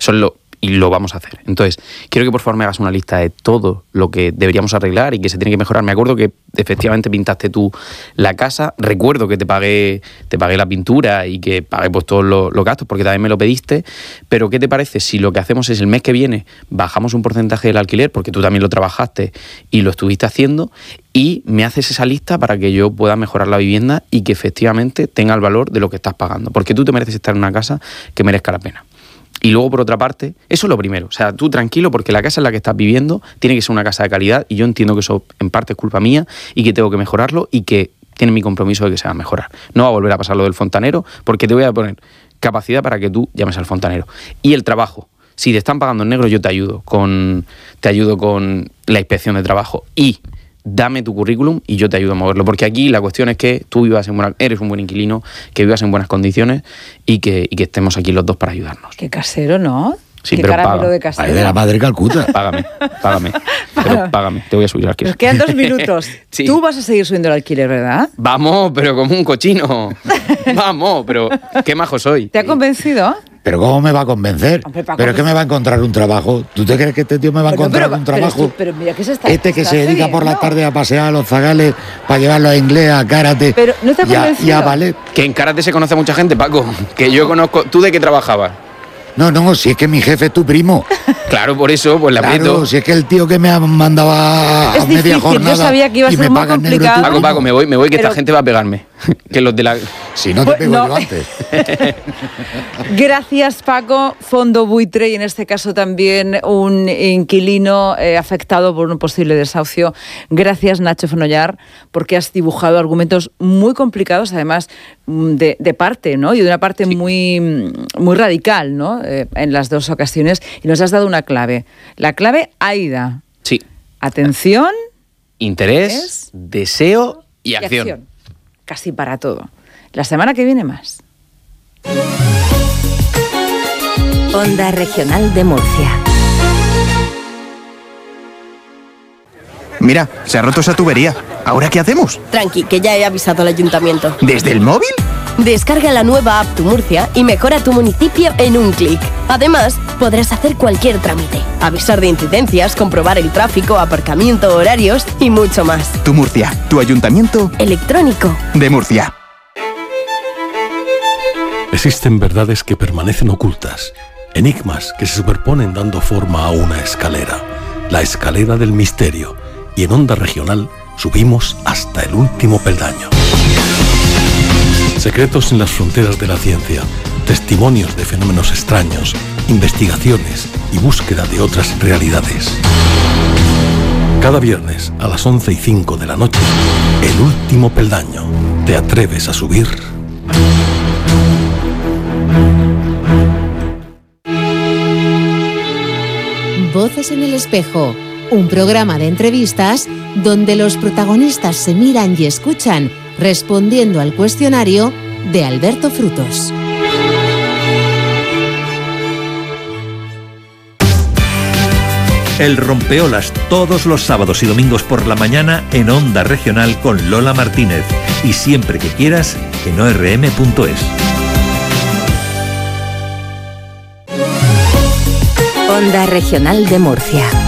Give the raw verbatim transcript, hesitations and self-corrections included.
Eso es lo... y lo vamos a hacer. Entonces, quiero que por favor me hagas una lista de todo lo que deberíamos arreglar y que se tiene que mejorar. Me acuerdo que efectivamente pintaste tú la casa, recuerdo que te pagué te pagué la pintura y que pagué pues todos los, los gastos porque también me lo pediste, pero ¿qué te parece si lo que hacemos es el mes que viene bajamos un porcentaje del alquiler, porque tú también lo trabajaste y lo estuviste haciendo, y me haces esa lista para que yo pueda mejorar la vivienda y que efectivamente tenga el valor de lo que estás pagando? Porque tú te mereces estar en una casa que merezca la pena. Y luego, por otra parte, eso es lo primero. O sea, tú tranquilo, porque la casa en la que estás viviendo tiene que ser una casa de calidad, y yo entiendo que eso en parte es culpa mía y que tengo que mejorarlo y que tiene mi compromiso de que se va a mejorar. No va a volver a pasar lo del fontanero, porque te voy a poner capacidad para que tú llames al fontanero. Y el trabajo. Si te están pagando en negro, yo te ayudo con, te ayudo con la inspección de trabajo. Y dame tu currículum y yo te ayudo a moverlo, porque aquí la cuestión es que tú vivas en buena, eres un buen inquilino, que vivas en buenas condiciones y que, y que estemos aquí los dos para ayudarnos. Qué casero, ¿no? Sí, Qué pero caramelo paga. de casero. Ay, de la madre Calcuta. Págame, págame, pero págame, te voy a subir al alquiler. Nos quedan dos minutos. Sí. Tú vas a seguir subiendo el alquiler, ¿verdad? Vamos, pero como un cochino. Vamos, pero qué majo soy. ¿Te ha convencido? Pero ¿cómo me va a convencer? Hombre, Paco, ¿Pero es que pues- me va a encontrar un trabajo? ¿Tú te crees que este tío me va a Pero, encontrar pero, un pero trabajo? esto- pero mira que se está- Este que está se dedica por la cediendo. tarde a pasear a los zagales para llevarlos a inglés, a karate Pero, ¿no te ha y a- convencido? y a ballet. Que en karate se conoce a mucha gente, Paco. Que yo conozco... ¿Tú de qué trabajabas? No, no, si es que mi jefe es tu primo. Claro, por eso, pues le aprieto. Claro, si es que el tío que me ha mandado a, a Es media difícil, yo jornada sabía que iba a y ser me muy paga en negro es tu complicado. Paco, primo. Paco, me voy, me voy, que Pero- esta gente va a pegarme. Que los de la... Si no te Pues pego no. yo antes. Gracias, Paco. Fondo Buitre, y en este caso también un inquilino eh, afectado por un posible desahucio. Gracias, Nacho Fonollar, porque has dibujado argumentos muy complicados, además mm, de, de parte, ¿no? Y de una parte Sí. muy, mm, muy radical, ¿no? Eh, en las dos ocasiones. Y nos has dado una clave. La clave AIDA. Sí. Atención Interés, Es- deseo y y acción. acción. Casi para todo. La semana que viene más. Onda Regional de Murcia. Mira, se ha roto esa tubería. ¿Ahora qué hacemos? Tranqui, que ya he avisado al ayuntamiento. ¿Desde el móvil? Descarga la nueva app Tu Murcia y mejora tu municipio en un clic. Además, podrás hacer cualquier trámite, avisar de incidencias, comprobar el tráfico, aparcamiento, horarios y mucho más. Tu Murcia, tu ayuntamiento Electrónico. de Murcia. Existen verdades que permanecen ocultas, enigmas que se superponen dando forma a una escalera, la escalera del misterio, y en Onda Regional subimos hasta el último peldaño. Secretos en las fronteras de la ciencia, testimonios de fenómenos extraños, investigaciones y búsqueda de otras realidades. Cada viernes a las once y cinco de la noche, el último peldaño. ¿Te atreves a subir? Voces en el espejo, un programa de entrevistas donde los protagonistas se miran y escuchan respondiendo al cuestionario de Alberto Frutos. El Rompeolas, todos los sábados y domingos por la mañana en Onda Regional con Lola Martínez. Y siempre que quieras en o r m punto es. Onda Regional de Murcia.